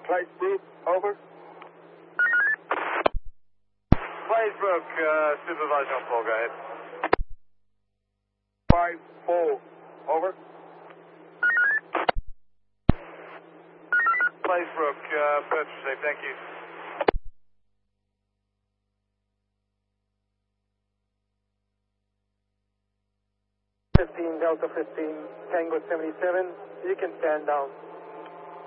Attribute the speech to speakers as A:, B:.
A: Platesbrook, over.
B: Platesbrook, supervisor on floor, go ahead.
A: 5-4, over.
B: Platesbrook, purchase received, thank you.
C: 15 Delta 15, Tango 77, you can stand down.